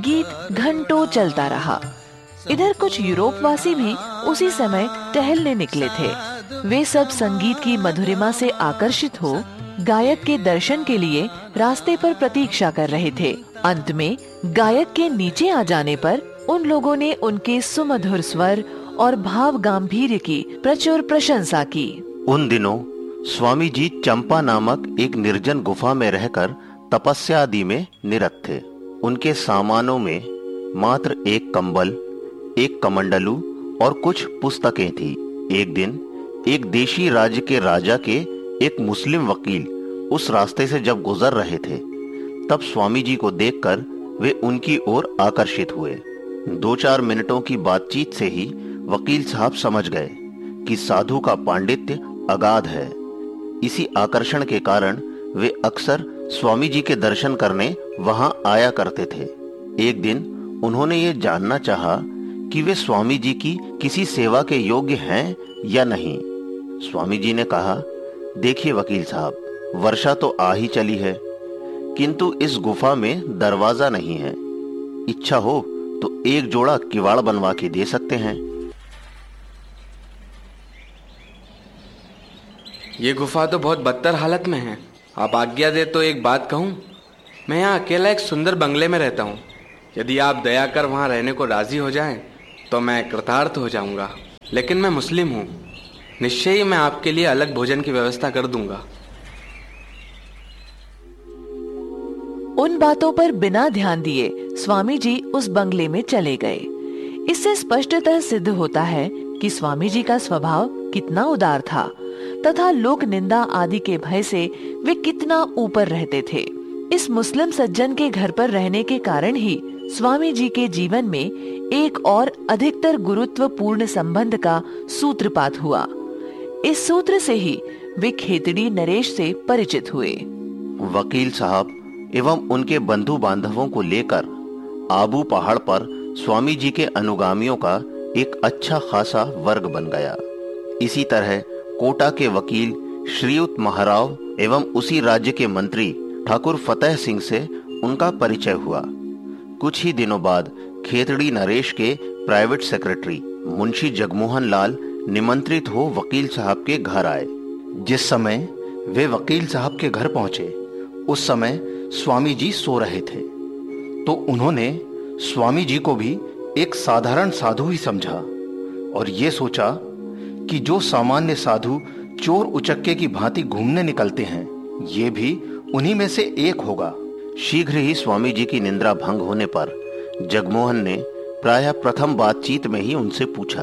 गीत घंटों चलता रहा। इधर कुछ यूरोपवासी भी उसी समय टहलने निकले थे। वे सब संगीत की मधुरिमा से आकर्षित हो गायक के दर्शन के लिए रास्ते पर प्रतीक्षा कर रहे थे। अंत में गायक के नीचे आ जाने पर उन लोगों ने उनके सुमधुर स्वर और भाव गांभीर्य की प्रचुर प्रशंसा की। उन दिनों स्वामी जी चंपा नामक एक निर्जन गुफा में रहकर तपस्या आदि में निरत थे। उनके सामानों में मात्र एक कंबल, एक कमंडलू और कुछ पुस्तकें थी। एक दिन एक देशी राज्य के राजा के एक मुस्लिम वकील उस रास्ते से जब गुजर रहे थे, तब स्वामी जी को देखकर वे उनकी ओर आकर्षित हुए। 2-4 मिनटों की बातचीत से ही वकील साहब समझ गए कि साधु का पांडित्य अगाध है। इसी आकर्षण के कारण वे अक्सर स्वामी जी के दर्शन करने वहां आया करते थे। एक दिन उन्होंने ये जानना चाहा कि वे स्वामी जी की किसी सेवा के योग्य हैं या नहीं। स्वामी जी ने कहा, देखिए वकील साहब, वर्षा तो आ ही चली है, किंतु इस गुफा में दरवाजा नहीं है। इच्छा हो तो एक जोड़ा किवाड़ बनवा के दे सकते हैं। ये गुफा तो बहुत बदतर हालत में है। आप आज्ञा दे तो एक बात कहूँ। मैं यहाँ अकेला एक सुंदर बंगले में रहता हूँ। यदि आप दया कर वहाँ रहने को राजी हो जाएं, तो मैं कृतार्थ हो जाऊंगा। लेकिन मैं मुस्लिम हूँ। निश्चय ही मैं आपके लिए अलग भोजन की व्यवस्था कर दूंगा। उन बातों पर बिना ध्यान दिए स्वामी जी उस बंगले में चले गए। इससे स्पष्टतः सिद्ध होता है कि स्वामी जी का स्वभाव कितना उदार था तथा लोक निंदा आदि के भय से वे कितना ऊपर रहते थे। इस मुस्लिम सज्जन के घर पर रहने के कारण ही स्वामी जी के जीवन में एक और अधिकतर गुरुत्वपूर्ण संबंध का सूत्रपात हुआ। इस सूत्र से ही वे खेतड़ी नरेश से परिचित हुए। वकील साहब एवं उनके बंधु बांधवों को लेकर आबू पहाड़ पर स्वामी जी के अनुगामियों का एक अच्छा खासा वर्ग बन गया। इसी तरह कोटा के वकील श्रीयुत महाराव एवं उसी राज्य के मंत्री ठाकुर फतेह सिंह से उनका परिचय हुआ। कुछ ही दिनों बाद खेतड़ी नरेश के प्राइवेट सेक्रेटरी मुंशी जगमोहन लाल निमंत्रित हो वकील साहब के घर आए। जिस समय वे वकील साहब के घर पहुंचे, उस समय स्वामी जी सो रहे थे, तो उन्होंने स्वामी जी को भी एक साधारण साधु ही समझा और ये सोचा कि जो सामान्य साधु चोर उचक्के की भांति घूमने निकलते हैं, ये भी उन्हीं में से एक होगा। शीघ्र ही स्वामी जी की निंद्रा भंग होने पर जगमोहन ने प्रायः प्रथम बातचीत में ही उनसे पूछा,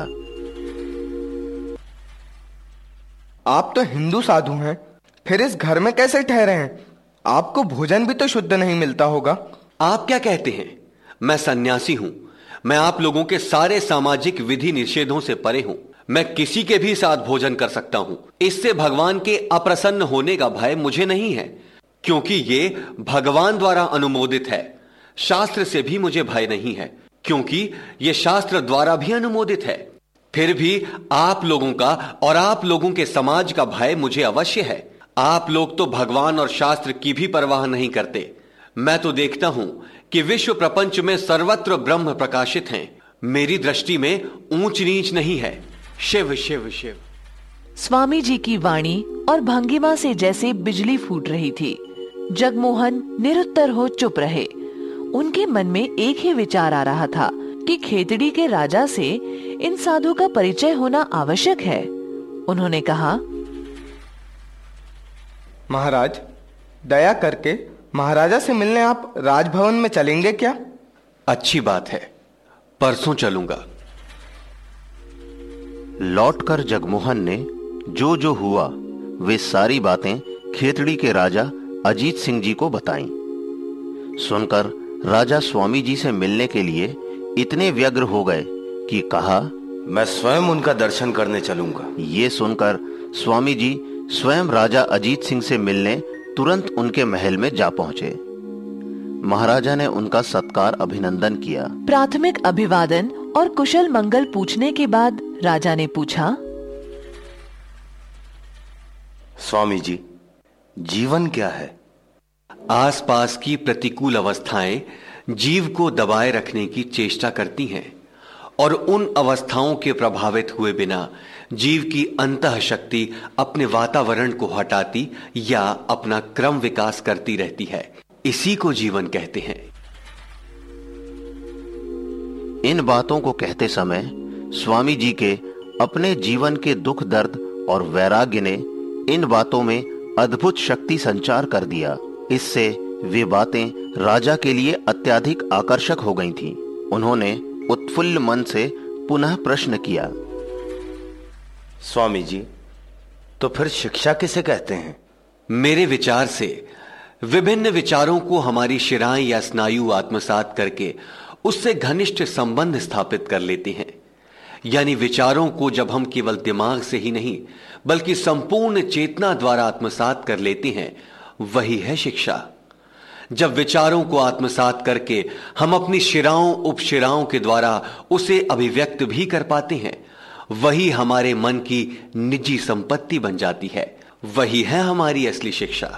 आप तो हिंदू साधु हैं, फिर इस घर में कैसे ठहरे हैं? आपको भोजन भी तो शुद्ध नहीं मिलता होगा। आप क्या कहते हैं? मैं सन्यासी हूं। मैं आप लोगों के सारे सामाजिक विधि निषेधों से परे हूं। मैं किसी के भी साथ भोजन कर सकता हूं। इससे भगवान के अप्रसन्न होने का भय मुझे नहीं है, क्योंकि ये भगवान द्वारा अनुमोदित है। शास्त्र से भी मुझे भय नहीं है, क्योंकि ये शास्त्र द्वारा भी अनुमोदित है। फिर भी आप लोगों का और आप लोगों के समाज का भय मुझे अवश्य है। आप लोग तो भगवान और शास्त्र की भी परवाह नहीं करते। मैं तो देखता हूं कि विश्व प्रपंच में सर्वत्र ब्रह्म प्रकाशित हैं। मेरी दृष्टि में ऊंच नीच नहीं है। शिव शिव शिव। स्वामी जी की वाणी और भंगिमा से जैसे बिजली फूट रही थी। जगमोहन निरुत्तर हो चुप रहे। उनके मन में एक ही विचार आ रहा था कि खेतड़ी के राजा से इन साधु का परिचय होना आवश्यक है। उन्होंने कहा, महाराज, दया करके महाराजा से मिलने आप राजभवन में चलेंगे क्या? अच्छी बात है, परसों चलूंगा। लौटकर जगमोहन ने जो जो हुआ वे सारी बातें खेतड़ी के राजा अजीत सिंह जी को बताईं। सुनकर राजा स्वामी जी से मिलने के लिए इतने व्यग्र हो गए कि कहा, मैं स्वयं उनका दर्शन करने चलूंगा। ये सुनकर स्वामी जी स्वयं राजा अजीत सिंह से मिलने तुरंत उनके महल में जा पहुंचे। महाराजा ने उनका सत्कार अभिनंदन किया। प्राथमिक अभिवादन और कुशल मंगल पूछने के बाद राजा ने पूछा, स्वामी जी, जीवन क्या है? आसपास की प्रतिकूल अवस्थाएं जीव को दबाए रखने की चेष्टा करती हैं और उन अवस्थाओं के प्रभावित हुए बिना जीव की अंतः शक्ति अपने वातावरण को हटाती या अपना क्रम विकास करती रहती है। इसी को जीवन कहते हैं। इन बातों को कहते समय स्वामी जी के अपने जीवन के दुख दर्द और वैराग्य ने इन बातों में अद्भुत शक्ति संचार कर दिया। इससे वे बातें राजा के लिए अत्यधिक आकर्षक हो गई थीं। उन्होंने उत्फुल्ल मन से पुनः प्रश्न किया, स्वामी जी, तो फिर शिक्षा किसे कहते हैं? मेरे विचार से विभिन्न विचारों को हमारी शिराएं या स्नायु आत्मसात करके उससे घनिष्ठ संबंध स्थापित कर लेते हैं। यानी विचारों को जब हम केवल दिमाग से ही नहीं बल्कि संपूर्ण चेतना द्वारा आत्मसात कर लेते हैं, वही है शिक्षा। जब विचारों को आत्मसात करके हम अपनी शिराओं उपशिराओं के द्वारा उसे अभिव्यक्त भी कर पाते हैं, वही हमारे मन की निजी संपत्ति बन जाती है। वही है हमारी असली शिक्षा।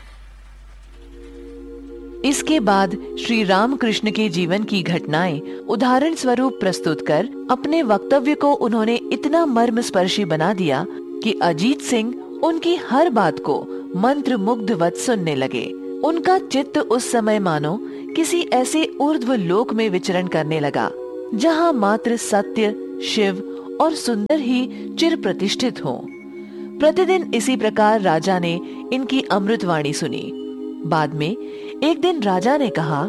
इसके बाद श्री रामकृष्ण के जीवन की घटनाएं उदाहरण स्वरूप प्रस्तुत कर अपने वक्तव्य को उन्होंने इतना मर्मस्पर्शी बना दिया कि अजीत सिंह उनकी हर बात को मंत्र मुग्धवत सुनने लगे। उनका चित्त उस समय मानो किसी ऐसे ऊर्ध्व लोक में विचरण करने लगा जहां मात्र सत्य, शिव और सुंदर ही चिर प्रतिष्ठित हो। प्रतिदिन इसी प्रकार राजा ने इनकी अमृतवाणी सुनी। बाद में एक दिन राजा ने कहा,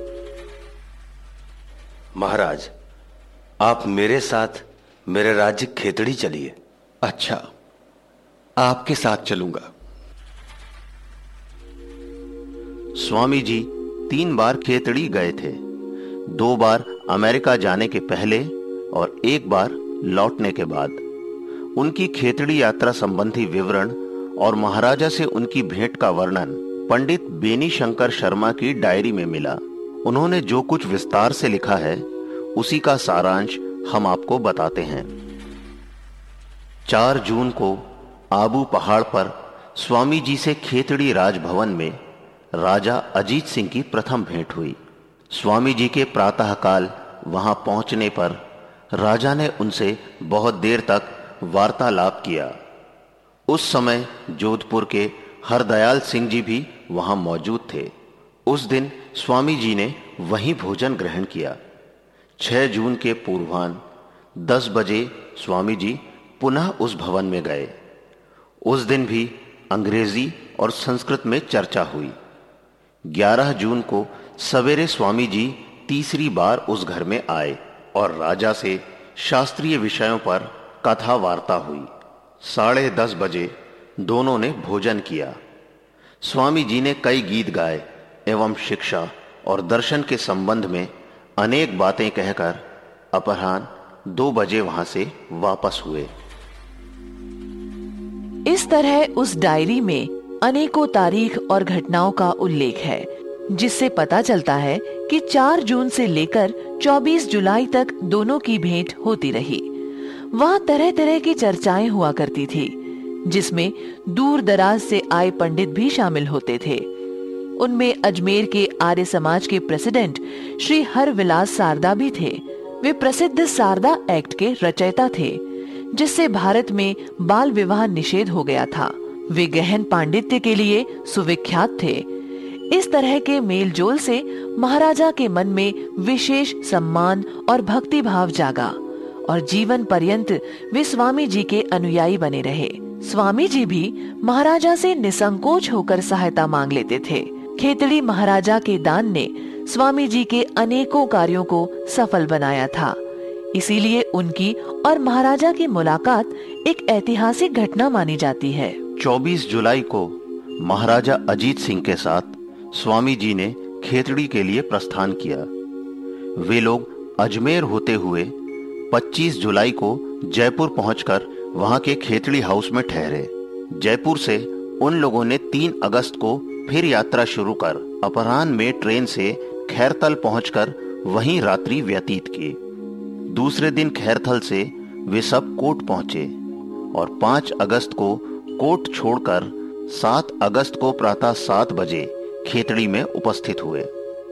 महाराज, आप मेरे साथ मेरे राज्य खेतड़ी चलिए। अच्छा, आपके साथ चलूंगा। स्वामी जी 3 बार खेतड़ी गए थे। 2 बार अमेरिका जाने के पहले और 1 बार लौटने के बाद। उनकी खेतड़ी यात्रा संबंधी विवरण और महाराजा से उनकी भेंट का वर्णन पंडित बेनी शंकर शर्मा की डायरी में मिला। उन्होंने जो कुछ विस्तार से लिखा है उसी का सारांश हम आपको बताते हैं। 4 जून को आबू पहाड़ पर स्वामी जी से खेतड़ी राजभवन में राजा अजीत सिंह की प्रथम भेंट हुई। स्वामी जी के प्रातःकाल वहां पहुंचने पर राजा ने उनसे बहुत देर तक वार्तालाप किया। उस समय जोधपुर के हरदयाल सिंह जी भी वहां मौजूद थे। उस दिन स्वामी जी ने वहीं भोजन ग्रहण किया। 6 जून के पूर्वाह्न 10 बजे स्वामी जी पुनः उस भवन में गए। उस दिन भी अंग्रेजी और संस्कृत में चर्चा हुई। 11 जून को सवेरे स्वामी जी तीसरी बार उस घर में आए और राजा से शास्त्रीय विषयों पर कथा वार्ता हुई। 10:30 बजे दोनों ने भोजन किया। स्वामी जी ने कई गीत गाए एवं शिक्षा और दर्शन के संबंध में अनेक बातें कहकर अपराह्न 2 बजे वहां से वापस हुए। इस तरह उस डायरी में अनेकों तारीख और घटनाओं का उल्लेख है, जिससे पता चलता है कि 4 जून से लेकर 24 जुलाई तक दोनों की भेंट होती रही। वहाँ तरह तरह की चर्चाएं हुआ करती थी, जिसमें दूर दराज से आए पंडित भी शामिल होते थे। उनमें अजमेर के आर्य समाज के प्रेसिडेंट श्री हरविलास सारदा भी थे। वे प्रसिद्ध सारदा एक्ट के रचयिता थे, जिससे भारत में बाल विवाह निषेध हो गया था। वे गहन पांडित्य के लिए सुविख्यात थे। इस तरह के मेलजोल से महाराजा के मन में विशेष सम्मान और भक्ति भाव जागा और जीवन पर्यंत वे स्वामी जी के अनुयायी बने रहे। स्वामी जी भी महाराजा से निसंकोच होकर सहायता मांग लेते थे। खेतड़ी महाराजा के दान ने स्वामी जी के अनेकों कार्यों को सफल बनाया था। इसीलिए उनकी और महाराजा की मुलाकात एक ऐतिहासिक घटना मानी जाती है। 24 जुलाई को महाराजा अजीत सिंह के साथ स्वामी जी ने खेतड़ी के लिए प्रस्थान किया। वे लोग अजमेर होते हुए 25 जुलाई को जयपुर पहुंचकर वहां के खेतड़ी हाउस में ठहरे। जयपुर से उन लोगों ने 3 अगस्त को फिर यात्रा शुरू कर अपराह्न में ट्रेन से खैरथल पहुंचकर वहीं रात्रि व्यतीत की। दूसरे दिन खैरथल से वे सब कोट पहुंचे और 5 अगस्त को कोट छोड़कर 7 अगस्त को प्रातः 7 बजे खेतड़ी में उपस्थित हुए।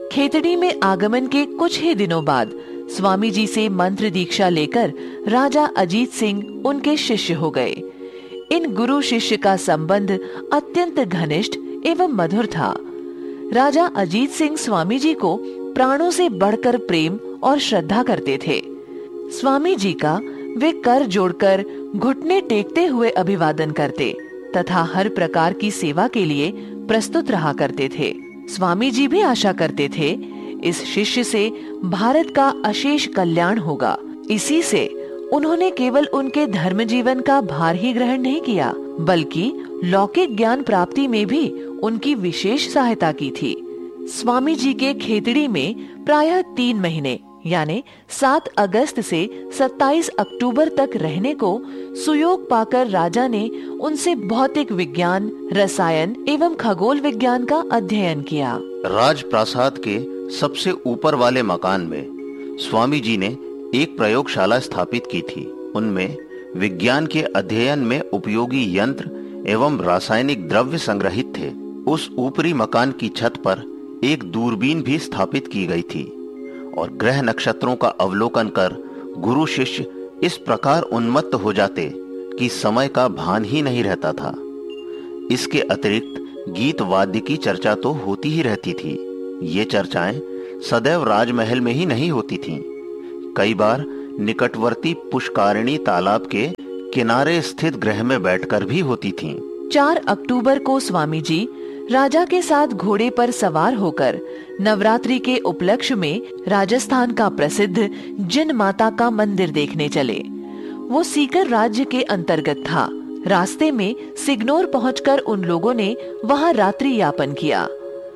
खेतड़ी में आगमन के कुछ ही दिनों बाद स्वामी जी से मंत्र दीक्षा लेकर राजा अजीत सिंह उनके शिष्य हो गए। इन गुरु शिष्य का संबंध अत्यंत घनिष्ठ एवं मधुर था। राजा अजीत सिंह स्वामी जी को प्राणों से बढ़कर प्रेम और श्रद्धा करते थे। स्वामी जी का वे कर जोड़कर घुटने टेकते हुए अभिवादन करते तथा हर प्रकार की सेवा के लिए प्रस्तुत रहा करते थे। स्वामी जी भी आशा करते थे इस शिष्य से भारत का अशेष कल्याण होगा। इसी से उन्होंने केवल उनके धर्म जीवन का भार ही ग्रहण नहीं किया, बल्कि लौकिक ज्ञान प्राप्ति में भी उनकी विशेष सहायता की थी। स्वामी जी के खेतड़ी में प्रायः 3 महीने यानी 7 अगस्त से 27 अक्टूबर तक रहने को सुयोग पाकर राजा ने उनसे भौतिक विज्ञान, रसायन एवं खगोल विज्ञान का अध्ययन किया। राजप्रासाद के सबसे ऊपर वाले मकान में स्वामी जी ने एक प्रयोगशाला स्थापित की थी। उनमें विज्ञान के अध्ययन में उपयोगी यंत्र एवं रासायनिक द्रव्य संग्रहित थे। उस ऊपरी मकान की छत पर एक दूरबीन भी स्थापित की गई थी और ग्रह नक्षत्रों का अवलोकन कर गुरु शिष्य इस प्रकार उन्मत्त हो जाते कि समय का भान ही नहीं रहता था। इसके अतिरिक्त गीत वाद्य की चर्चा तो होती ही रहती थी। ये चर्चाएं सदैव राजमहल में ही नहीं होती थीं। कई बार निकटवर्ती पुष्कारिणी तालाब के किनारे स्थित गृह में बैठकर भी होती थीं। 4 अक्टूबर को स्वामी जी राजा के साथ घोड़े पर सवार होकर नवरात्रि के उपलक्ष्य में राजस्थान का प्रसिद्ध जिन माता का मंदिर देखने चले। वो सीकर राज्य के अंतर्गत था। रास्ते में सिग्नौर पहुंचकर उन लोगों ने वहां रात्रि यापन किया।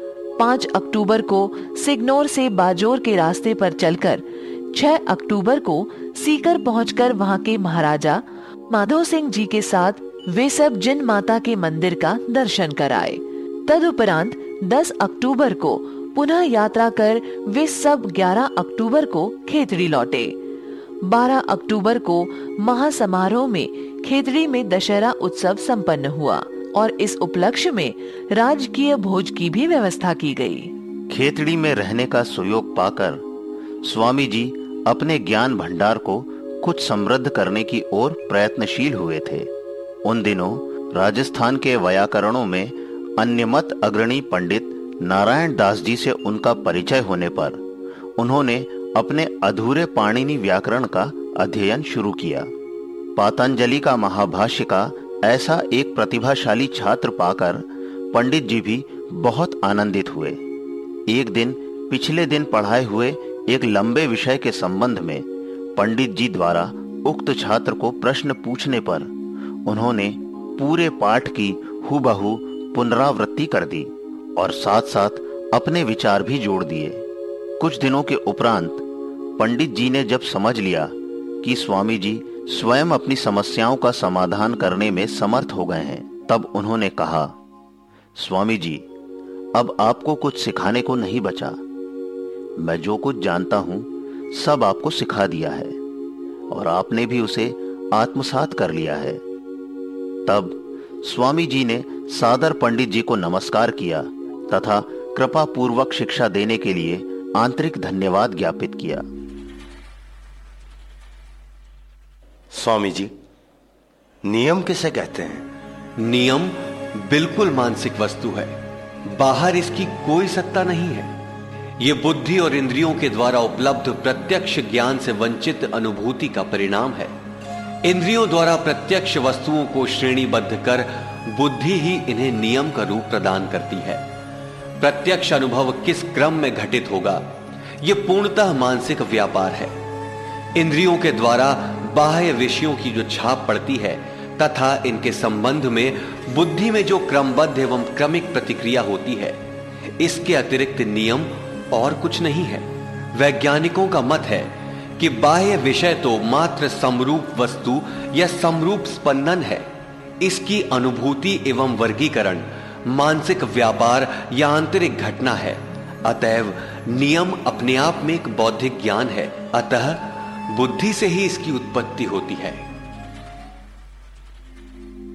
5 अक्टूबर को सिग्नौर से बाजोर के रास्ते पर चलकर 6 अक्टूबर को सीकर पहुंचकर वहां के महाराजा माधो सिंह जी के साथ वे सब जिन माता के मंदिर का दर्शन कराए। तदुपरांत 10 अक्टूबर को पुनः यात्रा कर वे सब 11 अक्टूबर को खेतड़ी लौटे। 12 अक्टूबर को महासमारोह में खेतड़ी में दशहरा उत्सव संपन्न हुआ और इस उपलक्ष्य में राजकीय भोज की भी व्यवस्था की गई। खेतड़ी में रहने का सुयोग पाकर स्वामी जी अपने ज्ञान भंडार को कुछ समृद्ध करने की ओर प्रयत्नशील हुए थे। उन दिनों राजस्थान के व्याकरणों में अन्यमत अग्रणी पंडित नारायण दास जी से उनका परिचय होने पर उन्होंने अपने अधूरे पाणिनि व्याकरण का अध्ययन शुरू किया। पातंजलि का महाभाष्य का ऐसा एक प्रतिभाशाली छात्र पाकर पंडित जी भी बहुत आनंदित हुए। एक दिन पिछले दिन पढ़ाए हुए एक लंबे विषय के संबंध में पंडित जी द्वारा उक्त छात्र को प्रश्न पूछने पर उन्होंने पूरे पाठ की हूबहू पुनरावृत्ति कर दी और साथ साथ अपने विचार भी जोड़ दिए। कुछ दिनों के उपरांत पंडित जी ने जब समझ लिया कि स्वामी जी स्वयं अपनी समस्याओं का समाधान करने में समर्थ हो गए हैं, तब उन्होंने कहा, स्वामी जी, अब आपको कुछ सिखाने को नहीं बचा। मैं जो कुछ जानता हूं सब आपको सिखा दिया है और आपने भी उसे आत्मसात कर लिया है। तब स्वामी जी ने सादर पंडित जी को नमस्कार किया तथा कृपा पूर्वक शिक्षा देने के लिए आंतरिक धन्यवाद ज्ञापित किया। स्वामी जी, नियम किसे कहते हैं? नियम बिल्कुल मानसिक वस्तु है, बाहर इसकी कोई सत्ता नहीं है। यह बुद्धि और इंद्रियों के द्वारा उपलब्ध प्रत्यक्ष ज्ञान से वंचित अनुभूति का परिणाम है। इंद्रियों द्वारा प्रत्यक्ष वस्तुओं को श्रेणीबद्ध कर बुद्धि ही इन्हें नियम का रूप प्रदान करती है। प्रत्यक्ष अनुभव किस क्रम में घटित होगा, यह पूर्णतः मानसिक व्यापार है। इंद्रियों के द्वारा बाह्य विषयों की जो छाप पड़ती है तथा इनके संबंध में बुद्धि में जो क्रमबद्ध एवं क्रमिक प्रतिक्रिया होती है, इसके अतिरिक्त नियम और कुछ नहीं है। वैज्ञानिकों का मत है कि बाह्य विषय तो मात्र समरूप वस्तु या समरूप स्पंदन है। इसकी अनुभूति एवं वर्गीकरण मानसिक व्यापार या आंतरिक घटना है। अतएव नियम अपने आप में एक बौद्धिक ज्ञान है, अतः बुद्धि से ही इसकी उत्पत्ति होती है।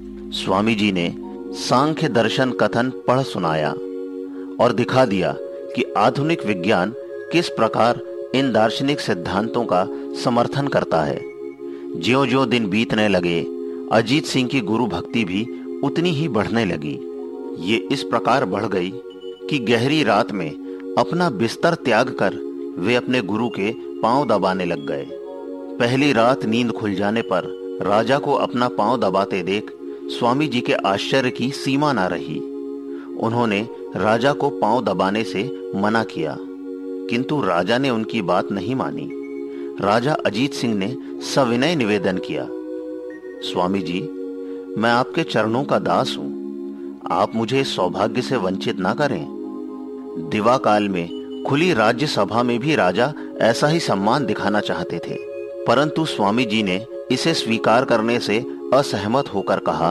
स्वामी जी ने सांख्य दर्शन कथन पढ़ सुनाया और दिखा दिया कि आधुनिक विज्ञान किस प्रकार इन दार्शनिक सिद्धांतों का समर्थन करता है। ज्यों-ज्यों दिन बीतने लगे, अजीत सिंह की गुरु भक्ति भी उतनी ही बढ़ने लगी। ये इस प्रकार बढ़ गई कि गहरी रात में अपना बिस्तर त्याग कर वे अपने गुरु के पांव दबाने लग गए। पहली रात नींद खुल जाने पर राजा को अपना पांव दबाते देख स्वामी जी के आश्चर्य की सीमा ना रही। उन्होंने राजा को पांव दबाने से मना किया, किंतु राजा ने उनकी बात नहीं मानी। राजा अजीत सिंह ने सविनय निवेदन किया, स्वामी जी, मैं आपके चरणों का दास हूं, आप मुझे इस सौभाग्य से वंचित ना करें। दिवा काल में खुली राज्य सभा में भी राजा ऐसा ही सम्मान दिखाना चाहते थे, परंतु स्वामी जी ने इसे स्वीकार करने से असहमत होकर कहा,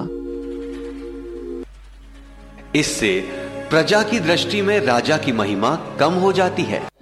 इससे प्रजा की दृष्टि में राजा की महिमा कम हो जाती है।